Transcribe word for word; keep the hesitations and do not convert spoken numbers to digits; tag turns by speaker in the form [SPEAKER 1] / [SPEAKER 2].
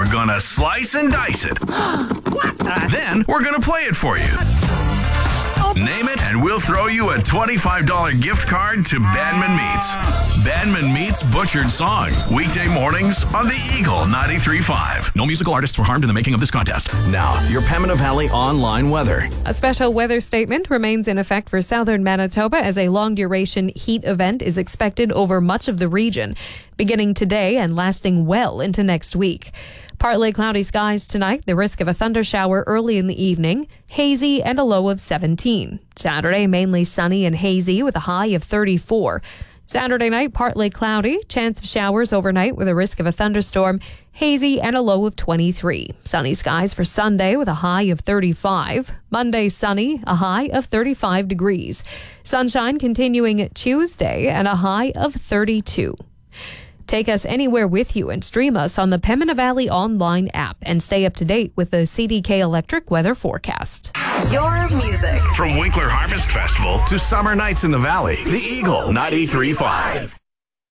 [SPEAKER 1] We're gonna slice and dice it. What the? Then we're gonna play it for you. Name it, and we'll throw you a twenty-five dollars gift card to Bandman Meats. Bandman Meats Butchered Song. Weekday mornings on the Eagle ninety-three point five. No musical artists were harmed in the making of this contest. Now, your Pembina Valley online weather.
[SPEAKER 2] A special weather statement remains in effect for southern Manitoba as a long-duration heat event is expected over much of the region, beginning today and lasting well into next week. Partly cloudy skies tonight, the risk of a thundershower early in the evening, hazy and a low of seventeen. Saturday, mainly sunny and hazy with a high of thirty-four. Saturday night, partly cloudy, chance of showers overnight with a risk of a thunderstorm, hazy and a low of twenty-three. Sunny skies for Sunday with a high of thirty-five. Monday, sunny, a high of thirty-five degrees. Sunshine continuing Tuesday and a high of thirty-two. Take us anywhere with you and stream us on the Pembina Valley online app and stay up to date with the C D K Electric weather forecast.
[SPEAKER 3] Your music.
[SPEAKER 1] From Winkler Harvest Festival to summer nights in the valley, the Eagle ninety-three point five.